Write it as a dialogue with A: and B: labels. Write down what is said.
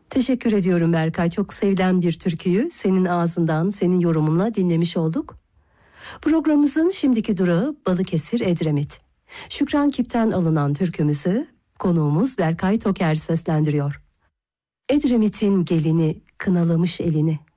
A: Teşekkür ediyorum Berkay. Çok sevilen bir türküyü senin ağzından, senin yorumunla dinlemiş olduk. Programımızın şimdiki durağı Balıkesir Edremit. Şükran Kip'ten alınan türkümüzü konuğumuz Berkay Toker seslendiriyor. Edremit'in gelini kınalamış elini.